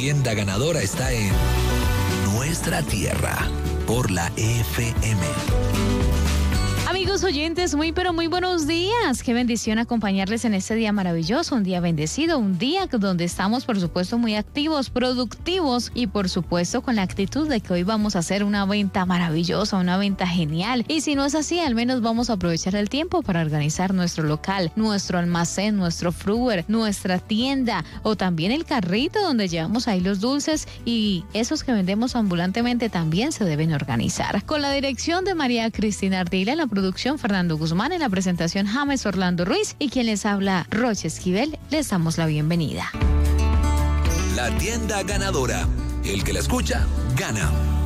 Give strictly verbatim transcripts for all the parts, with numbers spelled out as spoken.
tienda ganadora está en nuestra tierra por la F M. Amigos oyentes, muy pero muy buenos días. Qué bendición acompañarles en este día maravilloso, un día bendecido, un día donde estamos por supuesto muy activos, productivos y por supuesto con la actitud de que hoy vamos a hacer una venta maravillosa, una venta genial. Y si no es así, al menos vamos a aprovechar el tiempo para organizar nuestro local, nuestro almacén, nuestro fruver, nuestra tienda o también el carrito donde llevamos ahí los dulces, y esos que vendemos ambulantemente también se deben organizar. Con la dirección de María Cristina Ardila, en la producción Fernando Guzmán, en la presentación James Orlando Ruiz y quien les habla Roche Esquivel, les damos la bienvenida. La tienda ganadora. El que la escucha, gana.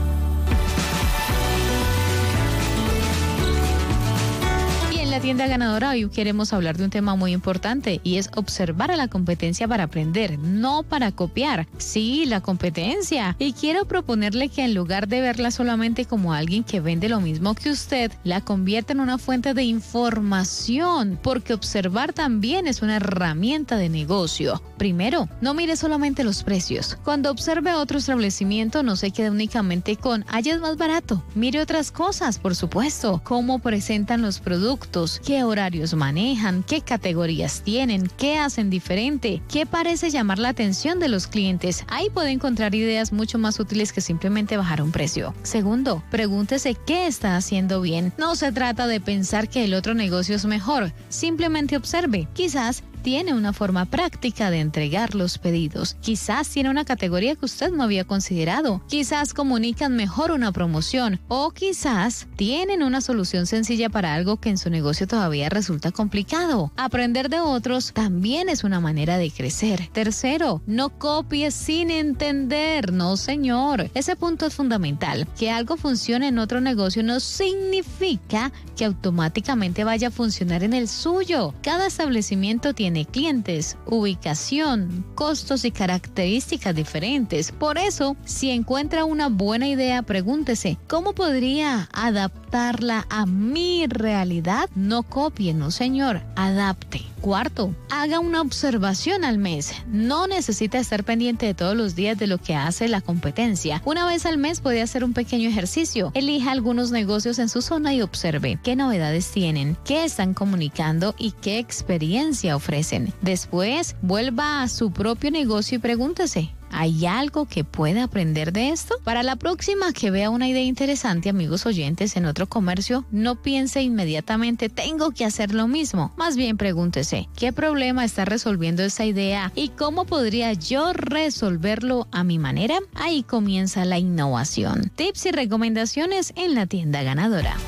La tienda ganadora, hoy queremos hablar de un tema muy importante y es observar a la competencia para aprender, no para copiar. Sí, la competencia. Y quiero proponerle que en lugar de verla solamente como alguien que vende lo mismo que usted, la convierta en una fuente de información, porque observar también es una herramienta de negocio. Primero, no mire solamente los precios. Cuando observe otro establecimiento, no se quede únicamente con "allá es más barato". Mire otras cosas, por supuesto, cómo presentan los productos, qué horarios manejan, qué categorías tienen, qué hacen diferente, qué parece llamar la atención de los clientes. Ahí puede encontrar ideas mucho más útiles que simplemente bajar un precio. Segundo, pregúntese qué está haciendo bien. No se trata de pensar que el otro negocio es mejor, simplemente observe. Quizás tiene una forma práctica de entregar los pedidos. Quizás tiene una categoría que usted no había considerado. Quizás comunican mejor una promoción. O quizás tienen una solución sencilla para algo que en su negocio todavía resulta complicado. Aprender de otros también es una manera de crecer. Tercero, no copie sin entender. No, señor. Ese punto es fundamental. Que algo funcione en otro negocio no significa que automáticamente vaya a funcionar en el suyo. Cada establecimiento tiene clientes, ubicación, costos y características diferentes. Por eso, si encuentra una buena idea, pregúntese, ¿cómo podría adaptarla a mi realidad? No copie, no señor, adapte. Cuarto, haga una observación al mes. No necesita estar pendiente de todos los días de lo que hace la competencia. Una vez al mes puede hacer un pequeño ejercicio. Elija algunos negocios en su zona y observe qué novedades tienen, qué están comunicando y qué experiencia ofrecen. Después, vuelva a su propio negocio y pregúntese, ¿hay algo que pueda aprender de esto? Para la próxima que vea una idea interesante, amigos oyentes, en otro comercio, no piense inmediatamente, tengo que hacer lo mismo. Más bien pregúntese, ¿qué problema está resolviendo esa idea y cómo podría yo resolverlo a mi manera? Ahí comienza la innovación. Tips y recomendaciones en la tienda ganadora.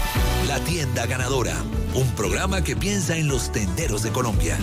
La tienda ganadora, un programa que piensa en los tenderos de Colombia.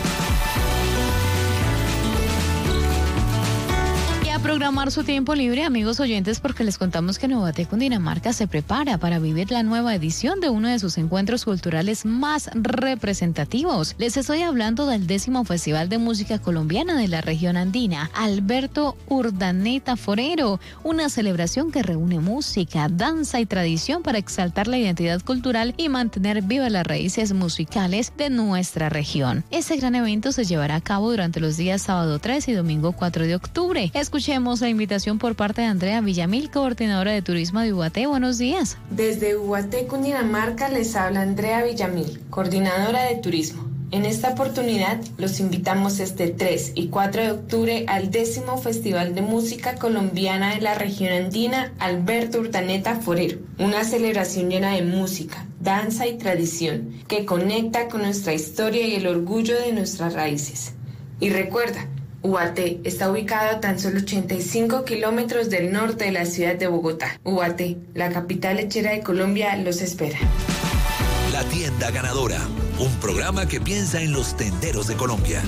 Programar su tiempo libre, amigos oyentes, porque les contamos que Nubatec Cundinamarca se prepara para vivir la nueva edición de uno de sus encuentros culturales más representativos. Les estoy hablando del décimo Festival de Música Colombiana de la región andina, Alberto Urdaneta Forero, una celebración que reúne música, danza y tradición para exaltar la identidad cultural y mantener vivas las raíces musicales de nuestra región. Este gran evento se llevará a cabo durante los días sábado tres y domingo cuatro de octubre. Escuchemos la invitación por parte de Andrea Villamil, coordinadora de turismo de U B A T. Buenos días. Desde U B A T Cundinamarca les habla Andrea Villamil, coordinadora de turismo. En esta oportunidad los invitamos este tres y cuatro de octubre al décimo Festival de Música Colombiana de la región andina Alberto Urdaneta Forero, una celebración llena de música, danza y tradición que conecta con nuestra historia y el orgullo de nuestras raíces. Y recuerda, U B A T está ubicado a tan solo ochenta y cinco kilómetros del norte de la ciudad de Bogotá. U B A T, la capital lechera de Colombia, los espera. La tienda ganadora, un programa que piensa en los tenderos de Colombia.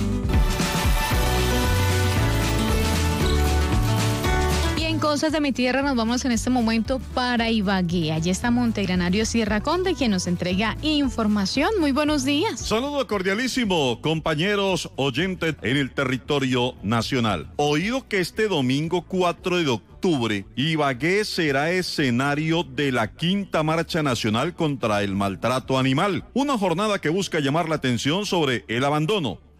Cosas de mi tierra, nos vamos en este momento para Ibagué. Allí está Montegranario Sierra Conde, quien nos entrega información. Muy buenos días. Saludo cordialísimo, compañeros oyentes en el territorio nacional. Oído que este domingo cuatro de octubre, Ibagué será escenario de la quinta marcha nacional contra el maltrato animal. Una jornada que busca llamar la atención sobre el abandono,